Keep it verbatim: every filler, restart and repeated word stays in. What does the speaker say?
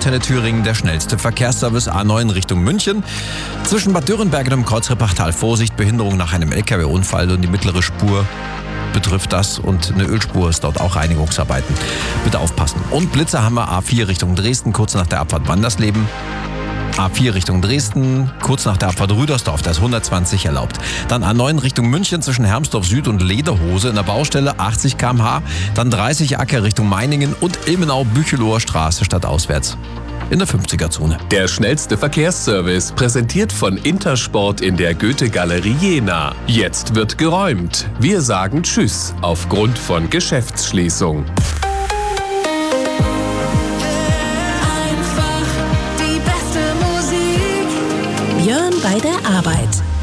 Antenne Thüringen der schnellste Verkehrsservice A neun Richtung München. Zwischen Bad Dürrenberg und dem Kreuzreppachtal Vorsicht, Behinderung nach einem L K W-Unfall und die mittlere Spur betrifft das und eine Ölspur ist dort auch Reinigungsarbeiten. Bitte aufpassen. Und Blitzer haben wir A vier Richtung Dresden, kurz nach der Abfahrt Wandersleben. A vier Richtung Dresden, kurz nach der Abfahrt Rüdersdorf, da ist hundertzwanzig erlaubt. Dann A neun Richtung München zwischen Hermsdorf Süd und Lederhose in der Baustelle achtzig Kilometer pro Stunde, dann dreißig Acker Richtung Meiningen und Ilmenau-Bücheloher Straße stadtauswärts in der fünfziger-Zone. Der schnellste Verkehrsservice, präsentiert von Intersport in der Goethe-Galerie Jena. Jetzt wird geräumt. Wir sagen Tschüss aufgrund von Geschäftsschließung. Björn bei der Arbeit.